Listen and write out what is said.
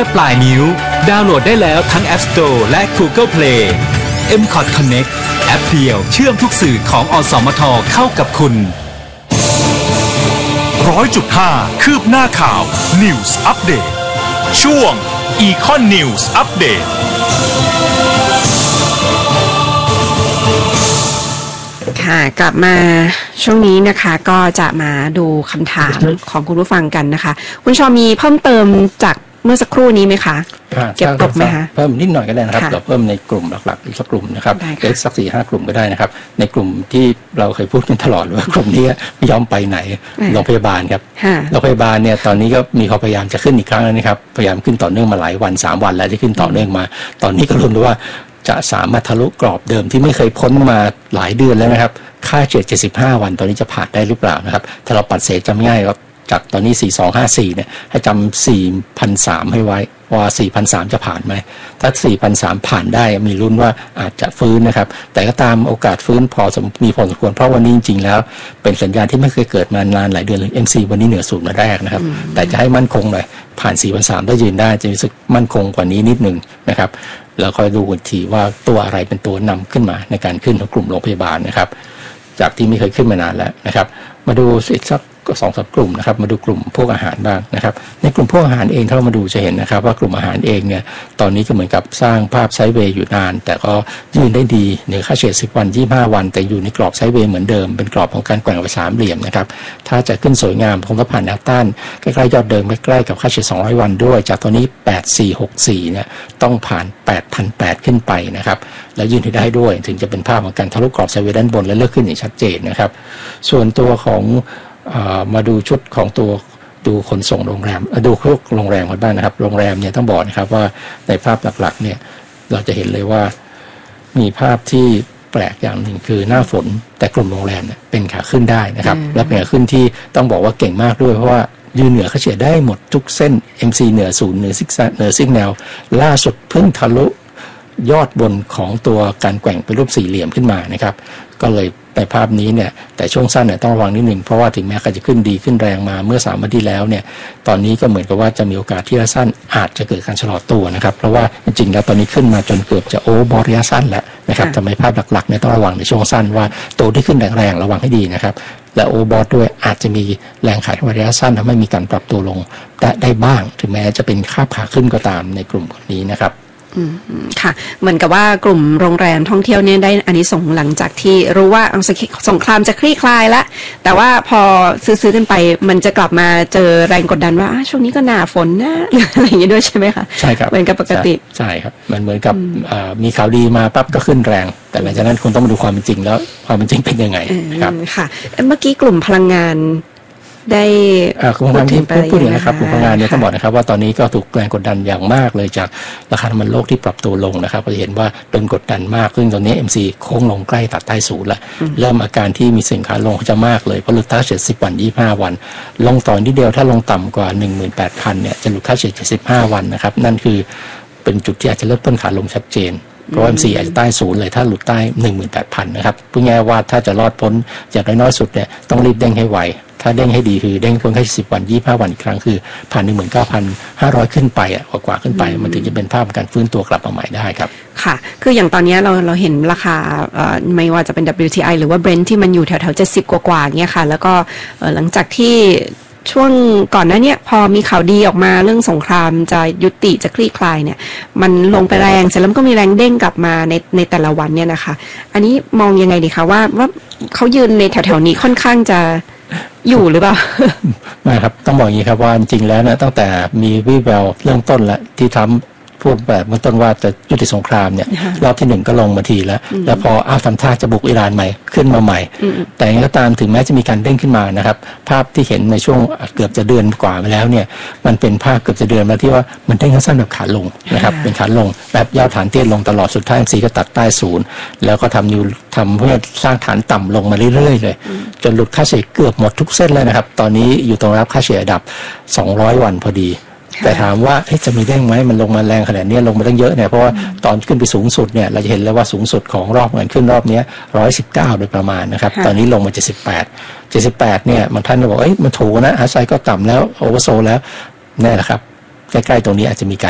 ปลายนิ้วดาวน์โหลดได้แล้วทั้ง App Store และ Google Play MCOT Connect แอปเดียวเชื่อมทุกสื่อของอสมทเข้ากับคุณ 100.5 คืบหน้าข่าว News Update ช่วง Econ News Update ค่ะกลับมาช่วงนี้นะคะก็จะมาดูคำถามของคุณผู้ฟังกันนะคะคุณชอมีเพิ่มเติมจากเมื่อสักครู่นี้ไหมคะเก็บตกไหมคะเพิ่มนิดหน่อยก็ได้นะครับเราเพิ่มในกลุ่มหลักๆอีกสักกลุ่มนะครับเล็กสัก 4-5 กลุ่มก็ได้นะครับในกลุ่มที่เราเคยพูดกันตลอดว่ากลุ่มนี้ไม่ยอมไปไหนโรงพยาบาลครับโรงพยาบาลเนี่ยตอนนี้ก็มีความพยายามจะขึ้นอีกครั้งนะครับพยายามขึ้นต่อเนื่องมาหลายวัน3วันแล้วที่ขึ้นต่อเนื่องมาตอนนี้ก็ลุ้นว่าจะสามารถทะลุกรอบเดิมที่ไม่เคยพ้นมาหลายเดือนแล้วนะครับค่าเฉลี่ย75วันตอนนี้จะผ่านได้หรือเปล่านะครับถ้าเราปัดเศษจำง่ายก็จากตอนนี้4254เนี่ยให้จำ4,300ให้ไว้ว่า4,300จะผ่านไหมถ้า4,300ผ่านได้มีลุ้นว่าอาจจะฟื้นนะครับแต่ก็ตามโอกาสฟื้นมีพอสมควรเพราะวันนี้จริงๆแล้วเป็นสัญญาณที่ไม่เคยเกิดมานานหลายเดือนเลย MC วันนี้เหนือศูนย์มาแรกนะครับแต่จะให้มั่นคงหน่อยผ่าน 4,300 ได้ยืนได้จะรู้สึกมั่นคงกว่านี้นิดนึงนะครับแล้วคอยดูกันทีว่าตัวอะไรเป็นตัวนำขึ้นมาในการขึ้นของกลุ่มโรงพยาบาลนะครับจากที่ไม่เคยขึ้นมานานแล้วนะครับมาดูอีกสัก2-3 กลุ่มนะครับมาดูกลุ่มพวกอาหารบ้างนะครับในกลุ่มพวกอาหารเองถ้าเรามาดูจะเห็นนะครับว่ากลุ่มอาหารเองเนี่ยตอนนี้ก็เหมือนกับสร้างภาพไซด์เวย์อยู่นานแต่ก็ยืนได้ดีเหนือค่าเฉลี่ย10วัน25วันแต่อยู่ในกรอบไซด์เวย์เหมือนเดิมเป็นกรอบของการแกว่งไป3เหลี่ยมนะครับถ้าจะขึ้นสวยงามคงต้องผ่านแนวต้านใกล้ๆยอดเดิมใกล้ๆกับค่าเฉลี่ย200วันด้วยจากตอนนี้8464เนี่ยต้องผ่าน 8,800 ขึ้นไปนะครับแล้วยืนได้ด้วยถึงจะเป็นภาพของการทะลุกรอบไซด์เวย์ด้านบนและเลิกขึ้นอย่างชัดเจนนะครับส่วนตัวของมาดูชุดของตัวดูขนส่งโรงแรมดูพวกโรงแรมกันบ้างนะครับโรงแรมเนี่ยต้องบอกนะครับว่าในภาพหลักๆเนี่ยเราจะเห็นเลยว่ามีภาพที่แปลกอย่างหนึ่งคือหน้าฝนแต่กลุ่มโรงแรมเนี่ยเป็นขาขึ้นได้นะครับและเป็นขาขึ้นที่ต้องบอกว่าเก่งมากด้วยเพราะว่ายืนเหนือค่าเฉลี่ยได้หมดทุกเส้น MC เหนือศูนย์เหนือซิกแนวล่าสุดเพิ่งทะลุยอดบนของตัวการแกว่งเป็นรูปสี่เหลี่ยมขึ้นมานะครับก็เลยในภาพนี้เนี่ยแต่ช่วงสั้นเนี่ยต้องระวังนิดหนึ่งเพราะว่าถึงแม้จะขึ้นดีขึ้นแรงมาเมื่อ3 วันที่แล้วเนี่ยตอนนี้ก็เหมือนกับว่าจะมีโอกาสที่ระยะสั้นอาจจะเกิดการชะลอตัวนะครับเพราะว่าจริงๆแล้วตอนนี้ขึ้นมาจนเกือบจะโอเวอร์บอทระยะสั้นแล้วนะครับทำให้ภาพหลักๆเนี่ยต้องระวังในช่วงสั้นว่าตัวที่ขึ้นแรงๆระวังให้ดีนะครับและโอเวอร์บอทด้วยอาจจะมีแรงขายระยะสั้นทำให้มีการปรับตัวลงได้บ้างถึงแม้จะเป็นขาขึ้นก็ตามในกลุ่มนี้นะครับค่ะเหมือนกับว่ากลุ่มโรงแรมท่องเที่ยวเนี่ยได้อานิสงส์หลังจากที่รู้ว่าสงครามจะคลี่คลายแล้วแต่ว่าพอซื้อกันไปมันจะกลับมาเจอแรงกดดันว่าช่วงนี้ก็หน้าฝนนะหรืออะไรอย่างเงี้ยด้วยใช่ไหมคะใช่ครับเหมือนกับปกติใช่ครับมันเหมือนกับมีข่าวดีมาปั๊บก็ขึ้นแรงแต่หลังจากนั้นคุณต้องมาดูความเป็นจริงแล้วความเป็นจริงเป็นยังไงครับค่ะเมื่อกี้กลุ่มพลังงานได้กลุ่มพลังงานพูดอย่างนะครับกลุ่มพลังงานเนี่ยต้องบอกนะครับว่าตอนนี้ก็ถูกแรงกดดันอย่างมากเลยจากราคาน้ำมันโลกที่ปรับตัวลงนะครับเราเห็นว่าโดนกดดันมากซึ่งตอนนี้ MC โค้งลงใกล้ตัดใต้ศูนย์ละเริ่มอาการที่มีสินค้าลงจะมากเลยเพราะหลุดค่าเฉลี่ย10วัน25วันลงต่อนิดเดียวถ้าลงต่ำกว่า 18,000 เนี่ยจะหลุดค่าเฉลี่ย75วันนะครับนั่นคือเป็นจุดที่อาจจะเริ่มต้นขาลงชัดเจนเพราะ MC อาจจะใต้ศูนย์เลยถ้าหลุดใต้ 18,000 นะครับพูดง่ายว่าถ้าจะรอดพ้นอย่างน้อยๆสุดเนี่ยต้องรีบเด้งให้ไวถ้าเด้งให้ดีคือเด้งพ้นแค่10 วัน25 วันอีกครั้งคือผ่าน 19,500 ขึ้นไปกว่าขึ้นไปมันถึงจะเป็นภาพการฟื้นตัวกลับมาใหม่ได้ครับค่ะคืออย่างตอนนี้เราเห็นราคาไม่ว่าจะเป็น WTI หรือว่า Brent ที่มันอยู่แถวๆ70กว่าๆเงี้ยค่ะแล้วก็หลังจากที่ช่วงก่อนหน้านี้พอมีข่าวดีออกมาเรื่องสงครามจะยุติจะคลี่คลายเนี่ยมันลงไปแรงเสร็จแล้วก็มีแรงเด้งกลับมาในแต่ละวันเนี่ยนะคะอันนี้มองยังไงดีคะว่าเขายืนในแถวๆนี้ค่อนข้างจะอยู่หรือเปล่าไม่ครับต้องบอกอย่างนี้ครับว่าจริงๆแล้วนะตั้งแต่มีวิแววเริ่มต้นแล้วที่ทำพูดแบบเมื่อต้นว่าจะยุติสงครามเนี่ยรอบที่1ก็ลงมาทีแล้วพอทำท่าจะบุกอิหร่านใหม่ขึ้นมาใหม่แต่ยังก็ตามถึงแม้จะมีการเด้งขึ้นมานะครับภาพที่เห็นในช่วงเกือบจะเดือนกว่าไปแล้วเนี่ยมันเป็นภาพเกือบจะเดือนมาที่ว่ามันเด้งสั้นแบบขาลงนะครับเป็นขาลงแบบย่อฐานเตี้ยลงตลอดสุดท้าย MC ก็ตัดใต้ศูนย์แล้วก็ทำเพื่อสร้างฐานต่ำลงมาเรื่อยๆเลยจนหลุดค่าเฉลี่ยเกือบหมดทุกเส้นเลยนะครับตอนนี้อยู่ตรงรับค่าเฉลี่ยระดับ200วันพอดีแต่ถามว่าจะมีเด้งไหมมันลงมาแรงขนาดนี้ลงมาตั้งเยอะเนี่ยเพราะว่าตอนขึ้นไปสูงสุดเนี่ยเราจะเห็นแล้วว่าสูงสุดของรอบเงินขึ้นรอบนี้119โดยประมาณนะครับตอนนี้ลงมา78เนี่ยบางท่านก็บอกมันถูกนะหาไซก็ต่ำแล้วโอเวอร์โซแล้วนี่แหละครับใกล้ๆตรงนี้อาจจะมีการ